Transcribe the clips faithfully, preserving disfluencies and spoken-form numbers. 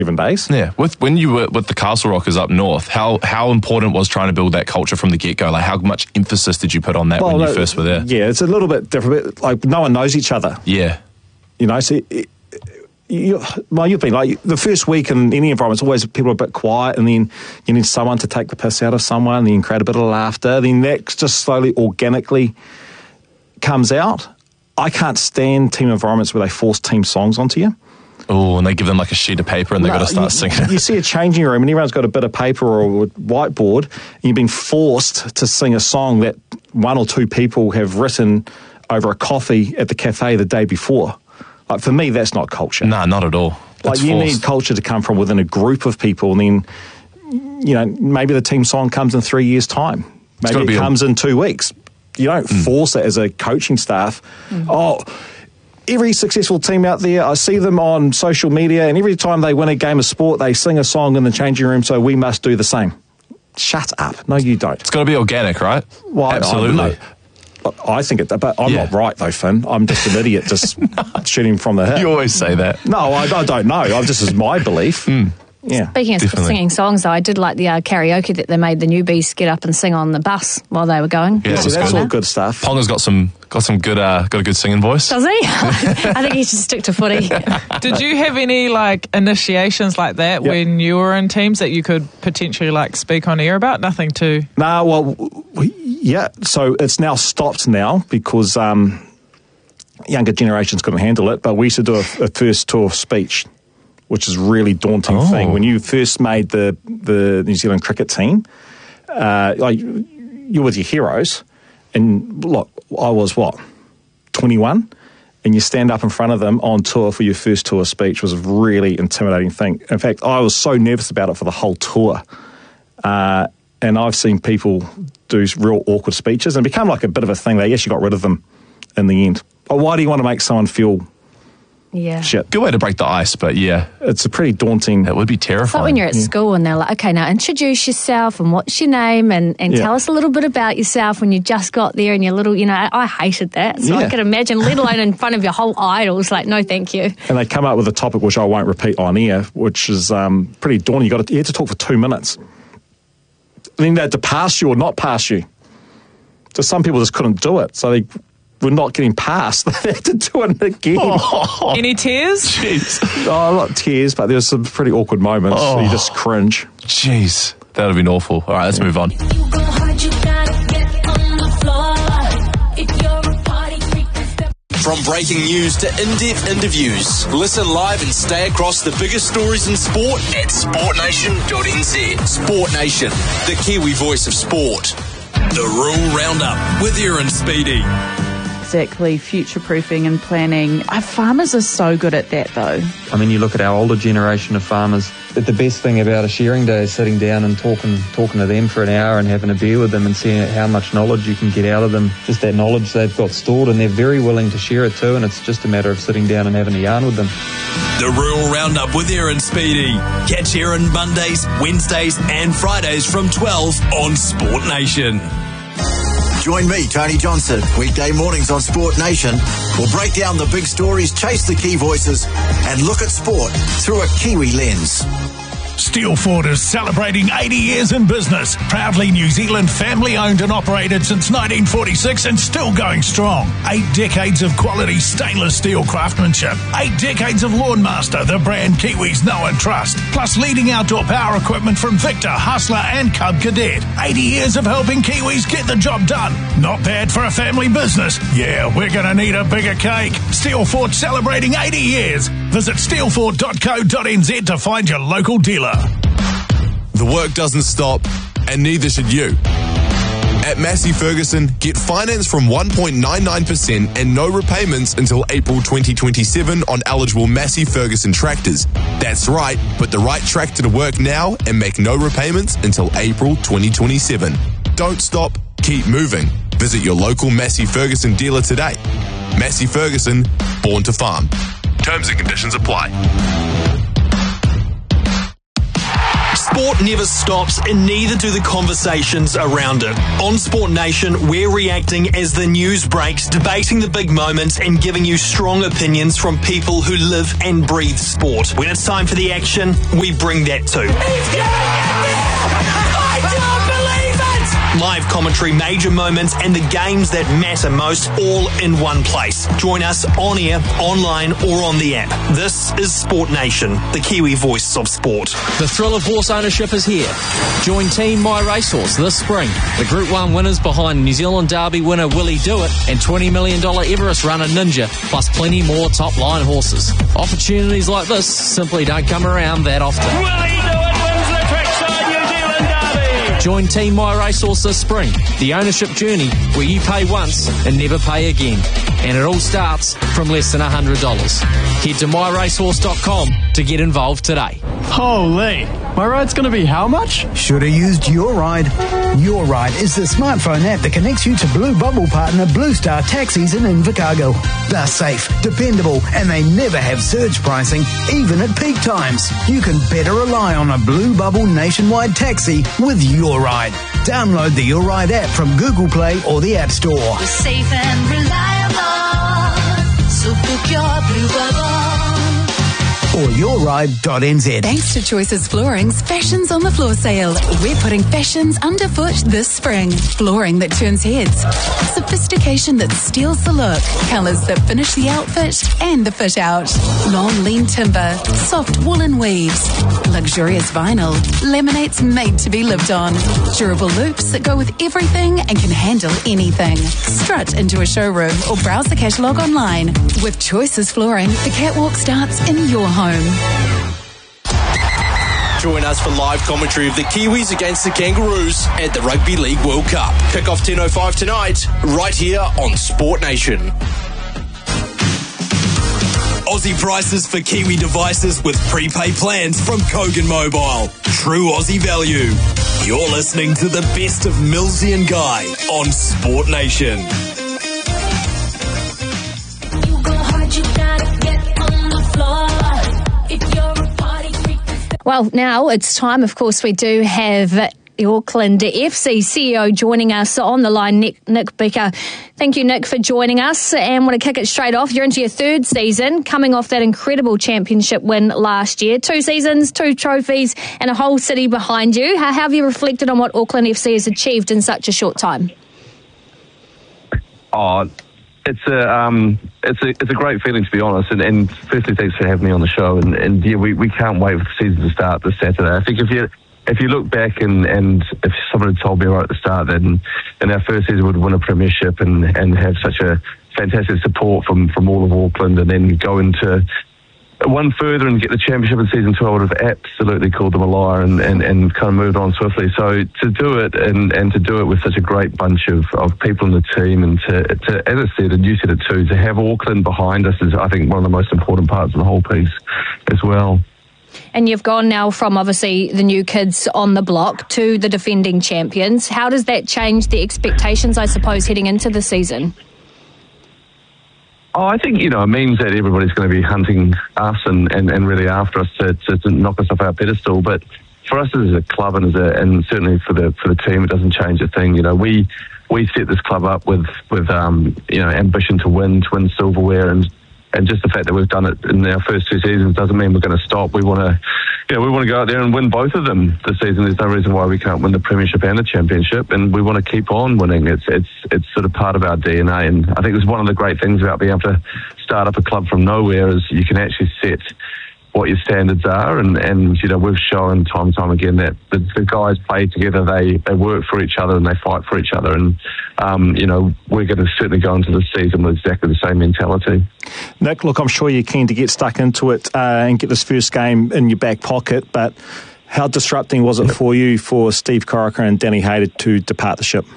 seven days. Yeah, with when you were with the Castle Rockers up north, how how important was trying to build that culture from the get-go? Like, how much emphasis did you put on that well, when you no, first were there? Yeah, it's a little bit different. Like, no one knows each other. Yeah. You know, so... It, You, well, you've been like the first week in any environment, it's always people are a bit quiet, and then you need someone to take the piss out of someone, and then create a bit of laughter. Then that just slowly, organically comes out. I can't stand team environments where they force team songs onto you. Oh, and they give them like a sheet of paper and they've no, got to start you, singing. You see a changing room and everyone's got a bit of paper or a whiteboard, and you've been forced to sing a song that one or two people have written over a coffee at the cafe the day before. Like, for me, that's not culture. No, not at all. Like, it's you forced. need culture to come from within a group of people, and then, you know, maybe the team song comes in three years' time. Maybe it comes a- in two weeks. You don't mm. force it as a coaching staff. Mm. Oh, every successful team out there, I see them on social media, and every time they win a game of sport, they sing a song in the changing room, so we must do the same. Shut up. No, you don't. It's got to be organic, right? Well, absolutely. I, I think it, but I'm yeah. not right though, Finn. I'm just an idiot, just shooting from the hip. You always say that. No, I, I don't know. I'm just as my belief. Mm. Yeah. Speaking of Definitely. singing songs, though, I did like the uh, karaoke that they made the newbies get up and sing on the bus while they were going. Yeah, so that's all good stuff. Ponga's got some got some good uh, got a good singing voice. Does he? I think he should stick to footy. Did you have any like initiations like that yep. when you were in teams that you could potentially like speak on air about? Nothing to. No, well, we, yeah. So it's now stopped now because um, younger generations couldn't handle it. But we used to do a, a first tour speech, which is a really daunting oh. thing. When you first made the, the New Zealand cricket team, uh, like, you're with your heroes, and look, I was, what, twenty-one? And you stand up in front of them on tour for your first tour speech was a really intimidating thing. In fact, I was so nervous about it for the whole tour. Uh, and I've seen people do real awkward speeches and become like a bit of a thing. They actually got rid of them in the end. But why do you want to make someone feel... Yeah. Shit. Good way to break the ice, but yeah. It's a pretty daunting... It would be terrifying. It's like when you're at yeah. school and they're like, okay, now introduce yourself and what's your name and, and yeah. tell us a little bit about yourself when you just got there and you're little, you know, I, I hated that. So yeah. I can imagine, let alone in front of your whole idols, like, no, thank you. And they come up with a topic which I won't repeat on air, which is um, pretty daunting. You got to, you had to talk for two minutes. And then they had to pass you or not pass you. So some people just couldn't do it. So they... We're not getting past. They had to do it again. Oh. Any tears? Jeez. Oh, not tears, but there was some pretty awkward moments. Oh. So you just cringe. Jeez. That would have been awful. All right, let's yeah. move on. From breaking news to in-depth interviews, listen live and stay across the biggest stories in sport at sport nation dot n z. Sport Nation, the Kiwi voice of sport. The Rural Roundup with Aaron Speedy. Exactly, future-proofing and planning. Our farmers are so good at that, though. I mean, you look at our older generation of farmers, but the best thing about a sharing day is sitting down and talking talking to them for an hour and having a beer with them and seeing how much knowledge you can get out of them. Just that knowledge they've got stored, and they're very willing to share it too, and it's just a matter of sitting down and having a yarn with them. The Rural Roundup with Aaron Speedy. Catch Aaron Mondays, Wednesdays and Fridays from twelve on Sport Nation. Join me, Tony Johnson, weekday mornings on Sport Nation. We'll break down the big stories, chase the key voices, and look at sport through a Kiwi lens. Steelfort is celebrating eighty years in business. Proudly New Zealand family owned and operated since nineteen forty-six and still going strong. Eight decades of quality stainless steel craftsmanship. Eight decades of Lawnmaster, the brand Kiwis know and trust. Plus leading outdoor power equipment from Victor, Hustler and Cub Cadet. eighty years of helping Kiwis get the job done. Not bad for a family business. Yeah, we're going to need a bigger cake. Steelfort celebrating eighty years. Visit steelfort dot co dot n z to find your local dealer. The work doesn't stop, and neither should you. At Massey Ferguson, get finance from one point nine nine percent and no repayments until April twenty twenty-seven on eligible Massey Ferguson tractors. That's right, put the right tractor to work now and make no repayments until April twenty twenty-seven. Don't stop, keep moving. Visit your local Massey Ferguson dealer today. Massey Ferguson, born to farm. Terms and conditions apply. Sport never stops, and neither do the conversations around it. On Sport Nation, we're reacting as the news breaks, debating the big moments, and giving you strong opinions from people who live and breathe sport. When it's time for the action, we bring that too. He's gonna get there! I don't believe it! Live commentary, major moments, and the games that matter most, all in one place. Join us on air, online, or on the app. This is Sport Nation, the Kiwi voice of sport. The thrill of horse ownership is here. Join Team My Racehorse this spring. The Group one winners behind New Zealand Derby winner Willie Dewitt and twenty million dollars Everest runner Ninja, plus plenty more top-line horses. Opportunities like this simply don't come around that often. Willie Dewitt wins the Trackside New Zealand Derby. Join Team My Racehorse this spring. The ownership journey where you pay once and never pay again. And it all starts from less than one hundred dollars. Head to my racehorse dot com to get involved today. Holy, my ride's going to be how much? Should have used Your Ride. Your Ride is the smartphone app that connects you to Blue Bubble partner Blue Star Taxis in Invercargill. They're safe, dependable, and they never have surge pricing, even at peak times. You can better rely on a Blue Bubble nationwide taxi with Your Ride. Download the Your Ride app from Google Play or the App Store. We're safe and reliable, so book your Blue Bubble. Or your ride dot n z. Thanks to Choices Flooring's Fashions on the Floor sale. We're putting fashions underfoot this spring. Flooring that turns heads. Sophistication that steals the look. Colours that finish the outfit and the fit out. Long lean timber. Soft woolen weaves. Luxurious vinyl. Laminates made to be lived on. Durable loops that go with everything and can handle anything. Strut into a showroom or browse the catalogue online. With Choices Flooring, the catwalk starts in your home. Join us for live commentary of the Kiwis against the Kangaroos at the Rugby League World Cup. Kick off ten oh five tonight, right here on Sport Nation. Aussie prices for Kiwi devices with prepaid plans from Kogan Mobile. True Aussie value. You're listening to the best of Millsy and Guy on Sport Nation. You go hard, you gotta get on the floor. Well, now it's time. Of course, we do have the Auckland F C C E O joining us on the line, Nick, Nick Bicker. Thank you, Nick, for joining us. And want to kick it straight off. You're into your third season, coming off that incredible championship win last year. Two seasons, two trophies, and a whole city behind you. How have you reflected on what Auckland F C has achieved in such a short time? Oh, It's a um, it's a it's a great feeling, to be honest. And, and firstly, thanks for having me on the show. And, and yeah, we, we can't wait for the season to start this Saturday. I think if you if you look back and, and if someone had told me right at the start that in, in our first season we'd win a premiership and, and have such a fantastic support from, from all of Auckland, and then go into one further and get the championship in season two, I would have absolutely called them a liar and, and, and kind of moved on swiftly. So to do it and, and to do it with such a great bunch of, of people in the team, and to, to, as I said, and you said it too, to have Auckland behind us is, I think, one of the most important parts of the whole piece as well. And you've gone now from, obviously, the new kids on the block to the defending champions. How does that change the expectations, I suppose, heading into the season? Oh, I think, you know, it means that everybody's going to be hunting us and, and, and really after us to, to, to knock us off our pedestal. But for us as a club and as a, and certainly for the for the team, it doesn't change a thing. You know, we we set this club up with with um, you know, ambition to win, to win silverware, and and just the fact that we've done it in our first two seasons doesn't mean we're going to stop. We want to, you know, we want to go out there and win both of them this season. There's no reason why we can't win the premiership and the championship, and we want to keep on winning. It's it's it's sort of part of our D N A, and I think it's one of the great things about being able to start up a club from nowhere is you can actually set what your standards are, and, and you know, we've shown time and time again that the, the guys play together, they, they work for each other and they fight for each other, and um, you know, we're going to certainly go into this season with exactly the same mentality. Nick, look, I'm sure you're keen to get stuck into it uh, and get this first game in your back pocket, but how disrupting was it for you for Steve Corica and Danny Hayter to depart the ship?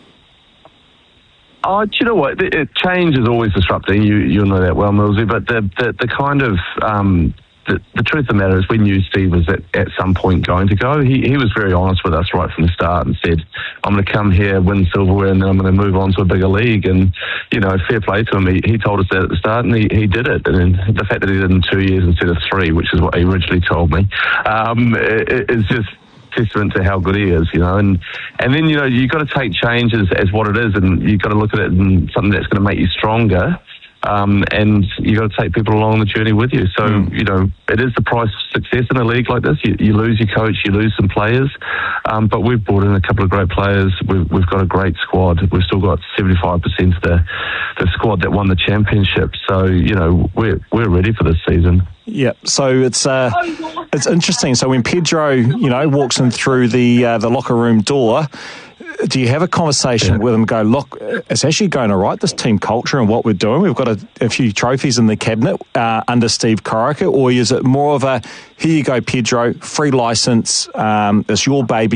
Oh, do you know what? The, it, change is always disrupting. You you'll know that well, Millsy. But the the, the kind of um, the, the truth of the matter is, we knew Steve was at, at some point going to go. He he was very honest with us right from the start and said, "I'm going to come here, win silverware, and then I'm going to move on to a bigger league." And you know, fair play to him. He, he told us that at the start, and he, he did it. And the fact that he did it in two years instead of three, which is what he originally told me, um, it, it's just. testament to how good he is, you know. And and then, you know, you've got to take change as, as what it is, and you've got to look at it in something that's going to make you stronger. Um, and you've got to take people along the journey with you. So, mm. you know, it is the price of success in a league like this. You, you lose your coach, you lose some players. Um, but we've brought in a couple of great players. We've, we've got a great squad. We've still got seventy-five percent of the, the squad that won the championship. So, you know, we're, we're ready for this season. Yeah, so it's uh, it's interesting. So when Pedro, you know, walks in through the uh, the locker room door, do you have a conversation yeah. with him and go, look, it's actually going all right, this team culture and what we're doing? We've got a, a few trophies in the cabinet uh, under Steve Corica, or is it more of a, here you go, Pedro, free license, um, it's your baby,